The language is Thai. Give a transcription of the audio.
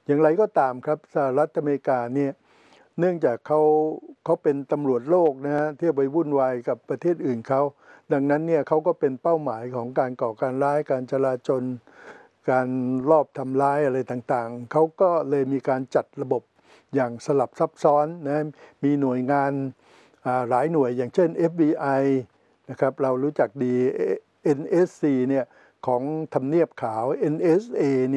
อย่างไรก็ตามครับสหรัฐอเมริกาเนี่ยเนื่องจากเขาเป็นตำรวจโลกนะฮะที่ไปวุ่นวายกับประเทศอื่นเขาดังนั้นเนี่ยเขาก็เป็นเป้าหมายของการก่อการร้ายการจลาจลการลอบทำร้ายอะไรต่างๆเขาก็เลยมีการจัดระบบอย่างสลับซับซ้อนนะมีหน่วยงานหลายหน่วยอย่างเช่น FBI นะครับเรารู้จักดี NSC เนี่ยของทำเนียบขาว NSA